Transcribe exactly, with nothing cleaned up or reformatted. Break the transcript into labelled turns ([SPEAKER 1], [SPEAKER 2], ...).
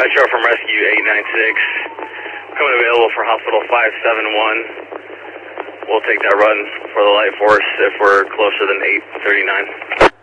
[SPEAKER 1] Metro from Rescue eight nine six, coming available for Hospital five seven one. We'll take that run for the light force if we're closer than eight thirty-nine.